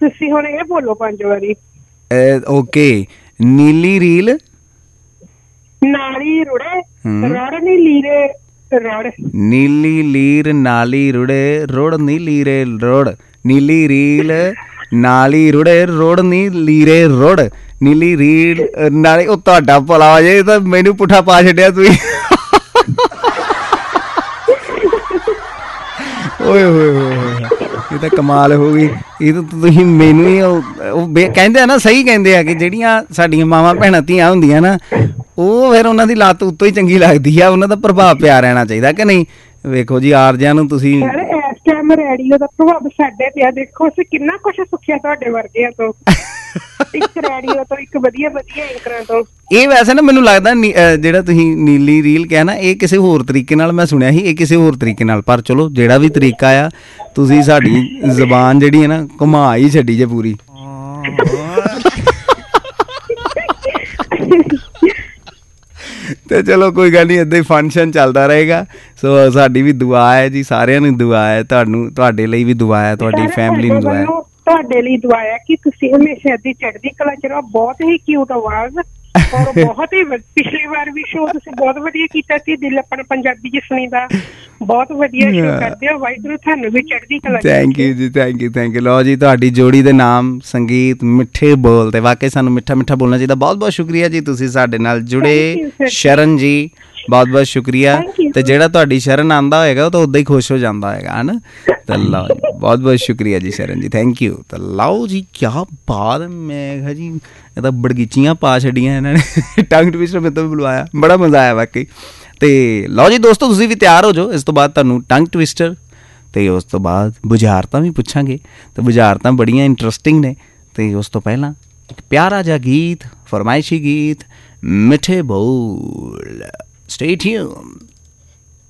ਤੁਸੀਂ ਹੁਣ ਇਹ ਬੋਲੋ 5 ਵਾਰੀ। ਓਕੇ, ਨੀਲੀ ਰੀਲ ਨਾਲੀ ਰੁੜੇ ਰੜ ਨੀ ਲੀਰੇ ਰੜ। ਨੀਲੀ ਲੀਰ ਨਾਲੀ ਰੁੜੇ ਰੁੜ ਨੀਲੀ ਰੇ ਰੁੜ। ਨੀਲੀ ਰੀਲ ਨਾਲੀ ਰੁੜੇ ਰੁੜ ਨੀ ਲੀਰੇ ਰੁੜ। ਨੀਲੀ ਰੀਲ ਨਾਲੀ। ਉਹ ਤੁਹਾਡਾ ਭਲਾ ਹੋ ਜਾਏ, ਤਾਂ ਮੈਨੂੰ ਪੁੱਠਾ ਪਾ ਛੱਡਿਆ ਤੁਸੀਂ। ਓਏ ਹੋਏ ਹੋਏ, ਇਹ ਤਾਂ ਕਮਾਲ ਹੋ ਗਈ। ਇਹ ਤਾਂ ਤੁਸੀਂ ਮੈਨੂੰ ਹੀ ਉਹ ਕਹਿੰਦੇ ਆ ਨਾ, ਸਹੀ ਕਹਿੰਦੇ ਆ ਕਿ ਜਿਹੜੀਆਂ ਸਾਡੀਆਂ ਮਾਵਾਂ ਭੈਣਾਂ ਧੀਆਂ ਹੁੰਦੀਆਂ ਨਾ, ਉਹ ਫਿਰ ਉਹਨਾਂ ਦੀ ਲੱਤ ਉੱਤੋਂ ਹੀ ਚੰਗੀ ਲੱਗਦੀ ਆ। ਉਹਨਾਂ ਦਾ ਪ੍ਰਭਾਵ ਪਿਆ ਰਹਿਣਾ ਚਾਹੀਦਾ ਕਿ ਨਹੀਂ। ਵੇਖੋ ਜੀ, ਆਰਜਿਆਂ ਨੂੰ ਤੁਸੀਂ ਇਸ ਟਾਈਮ ਰੇਡੀਓ ਦਾ ਪ੍ਰਭਾਵ ਸਾਡੇ ਤੇ ਆ। ਦੇਖੋ ਅਸੀਂ ਕਿੰਨਾ ਕੁਛ ਸਿੱਖਿਆ ਤੁਹਾਡੇ ਵਰਗਿਆਂ ਤੋਂ, ਇੱਕ ਰੇਡੀਓ ਤੋਂ, ਇੱਕ ਵਧੀਆ ਐਂਕਰਾਂ ਤੋਂ। ਇਹ ਵੈਸੇ ਨਾ ਮੈਨੂੰ ਲੱਗਦਾ ਜਿਹੜਾ ਤੁਸੀਂ ਨੀਲੀ ਰੀਲ ਕਿਹਾ ਨਾ, ਇਹ ਕਿਸੇ ਹੋਰ ਤਰੀਕੇ ਨਾਲ ਮੈਂ ਸੁਣਿਆ ਸੀ, ਇਹ ਕਿਸੇ ਹੋਰ ਤਰੀਕੇ ਨਾਲ। ਪਰ ਚਲੋ ਜਿਹੜਾ ਵੀ ਤਰੀਕਾ ਆ, ਤੁਸੀਂ ਸਾਡੀ ਜ਼ਬਾਨ ਜਿਹੜੀ ਹੈ ਨਾ ਘੁਮਾ ਹੀ ਛੱਡੀ ਜੇ ਪੂਰੀ। ਤੇ ਚਲੋ ਕੋਈ ਗੱਲ ਨਹੀਂ, ਏਦਾਂ ਹੀ ਫੰਕਸ਼ਨ ਚੱਲਦਾ ਰਹੇਗਾ। ਸੋ ਸਾਡੀ ਵੀ ਦੁਆ ਹੈ ਜੀ, ਸਾਰਿਆਂ ਨੂੰ ਦੁਆ ਹੈ, ਤੁਹਾਨੂੰ, ਤੁਹਾਡੇ ਲਈ ਵੀ ਦੁਆ ਹੈ, ਤੁਹਾਡੀ ਫੈਮਿਲੀ ਨੂੰ ਦੁਆ ਹੈ। ਤੁਹਾਡੇ ਲਈ ਦੁਆ ਹੈ ਕਿ ਤੁਸੀਂ ਹਮੇਸ਼ਾ ਏਦੀ ਚੜ੍ਹਦੀ ਕਲਾ ਚ ਰਹੋ। ਬਹੁਤ ਹੀ ਕਿਊਟ ਆਵਾਜ਼, ਔਰ ਬਹੁਤ ਹੀ ਪਿਛਲੀ ਵਾਰ ਵੀ ਸ਼ੋਅ ਤੁਸੀਂ ਬਹੁਤ ਵਧੀਆ ਕੀਤਾ ਸੀ, ਦਿਲ ਆਪਣਾ ਪੰਜਾਬੀ ਚ ਸੁਣੀਦਾ। ਬਹੁਤ ਵਧੀਆ ਸ਼ੋਅ ਕਰਦੇ ਹੋ। ਵਾਹਿਗੁਰੂ ਤੁਹਾਨੂੰ ਵੀ ਚੜ੍ਹਦੀ ਕਲਾ। ਥੈਂਕ ਯੂ ਜੀ, ਥੈਂਕ ਯੂ, ਥੈਂਕ ਯੂ। ਲਓ ਜੀ, ਤੁਹਾਡੀ ਜੋੜੀ ਦੇ ਨਾਮ ਸੰਗੀਤ ਮਿੱਠੇ ਬੋਲ, ਤੇ ਵਾਕਈ ਸਾਨੂੰ ਮਿੱਠਾ ਮਿੱਠਾ ਬੋਲਣਾ ਚਾਹੀਦਾ। ਬਹੁਤ ਬਹੁਤ ਸ਼ੁਕਰੀਆ ਜੀ, ਤੁਸੀਂ ਸਾਡੇ ਨਾਲ ਜੁੜੇ। ਸ਼ਰਨ ਜੀ, ਬਹੁਤ ਬਹੁਤ ਸ਼ੁਕਰੀਆ। ਤੇ ਜਿਹੜਾ ਤੁਹਾਡੀ ਸ਼ਰਨ ਆਉਂਦਾ ਹੋਏਗਾ, ਉਹ ਤਾਂ ਉੱਦਾਂ ਹੀ ਖੁਸ਼ ਹੋ ਜਾਂਦਾ ਹੋਏਗਾ, ਹੈ ਨਾ। ਤਾਂ ਲਓ ਜੀ, ਬਹੁਤ ਬਹੁਤ ਸ਼ੁਕਰੀਆ ਜੀ ਸ਼ਰਨ ਜੀ, ਥੈਂਕ ਯੂ। ਤਾਂ ਲਓ ਜੀ, ਕਿਆ ਬਾਤ ਹੈ। ਮੈਂ ਕਿਹਾ ਜੀ, ਇਹ ਤਾਂ ਬੜਗੀਚੀਆਂ ਪਾ ਛੱਡੀਆਂ ਇਹਨਾਂ ਨੇ। ਟੰਗ ਟਵਿਸਟਰ ਮੇਰੇ ਤੋਂ ਵੀ ਬੁਲਵਾਇਆ, ਬੜਾ ਮਜ਼ਾ ਆਇਆ ਵਾਕਈ। ਅਤੇ ਲਓ ਜੀ ਦੋਸਤੋ, ਤੁਸੀਂ ਵੀ ਤਿਆਰ ਹੋ ਜਾਓ। ਇਸ ਤੋਂ ਬਾਅਦ ਤੁਹਾਨੂੰ ਟੰਗ ਟਵਿਸਟਰ ਅਤੇ ਉਸ ਤੋਂ ਬਾਅਦ ਬੁਝਾਰਤਾਂ ਵੀ ਪੁੱਛਾਂਗੇ। ਅਤੇ ਬੁਝਾਰਤਾਂ ਬੜੀਆਂ ਇੰਟਰਸਟਿੰਗ ਨੇ। ਅਤੇ ਉਸ ਤੋਂ ਪਹਿਲਾਂ ਇੱਕ ਪਿਆਰਾ ਜਿਹਾ ਗੀਤ, ਫਰਮਾਇਸ਼ੀ ਗੀਤ, ਮਿੱਠੇ ਬੋਲ। Stay tuned.